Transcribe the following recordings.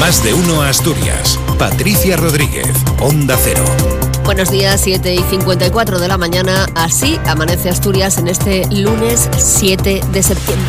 Más de uno Asturias. Patricia Rodríguez, Onda Cero. Buenos días, 7:54 de la mañana. Así amanece Asturias en este lunes 7 de septiembre.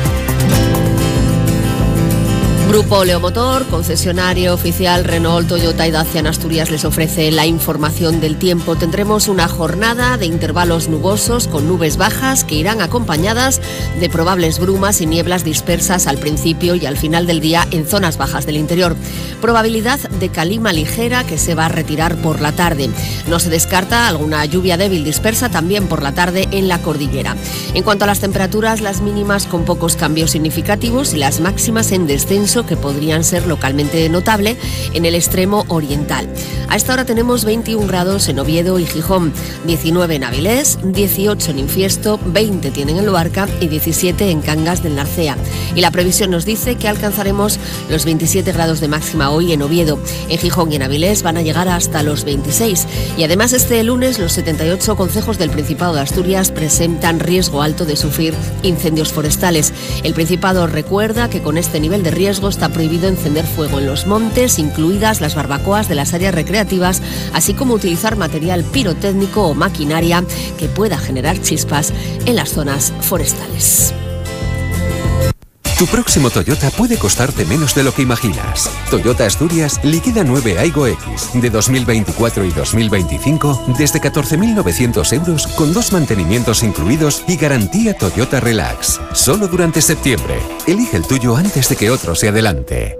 Grupo Leomotor, concesionario oficial Renault, Toyota y Dacia en Asturias, les ofrece la información del tiempo. Tendremos una jornada de intervalos nubosos con nubes bajas que irán acompañadas de probables brumas y nieblas dispersas al principio y al final del día en zonas bajas del interior. Probabilidad de calima ligera que se va a retirar por la tarde. No se descarta alguna lluvia débil dispersa también por la tarde en la cordillera. En cuanto a las temperaturas, las mínimas con pocos cambios significativos y las máximas en descenso que podrían ser localmente notable en el extremo oriental. A esta hora tenemos 21 grados en Oviedo y Gijón, 19 en Avilés, 18 en Infiesto, 20 tienen en Luarca y 17 en Cangas del Narcea. Y la previsión nos dice que alcanzaremos los 27 grados de máxima hoy en Oviedo. En Gijón y en Avilés van a llegar hasta los 26. Y además este lunes los 78 concejos del Principado de Asturias presentan riesgo alto de sufrir incendios forestales. El Principado recuerda que con este nivel de riesgo está prohibido encender fuego en los montes, incluidas las barbacoas de las áreas recreativas, así como utilizar material pirotécnico o maquinaria que pueda generar chispas en las zonas forestales. Tu próximo Toyota puede costarte menos de lo que imaginas. Toyota Asturias liquida 9 Aygo X de 2024 y 2025 desde 14.900 euros con 2 mantenimientos incluidos y garantía Toyota Relax. Solo durante septiembre. Elige el tuyo antes de que otro se adelante.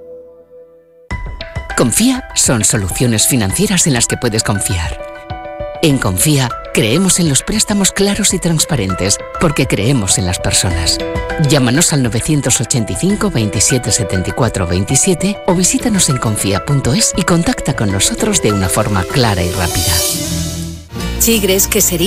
Confía son soluciones financieras en las que puedes confiar. En Confía creemos en los préstamos claros y transparentes porque creemos en las personas. Llámanos al 985 27 74 27 o visítanos en confía.es y contacta con nosotros de una forma clara y rápida. Chigres, quesería